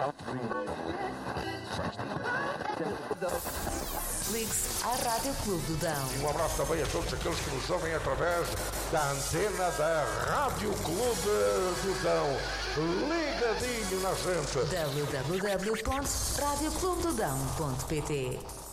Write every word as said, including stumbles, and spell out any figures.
Ligue-se à Rádio Clube do Dão. Um abraço também a todos aqueles que nos ouvem através da antena da Rádio Clube do Dão. Ligadinho na gente. w w w ponto rádio clube do dão ponto p t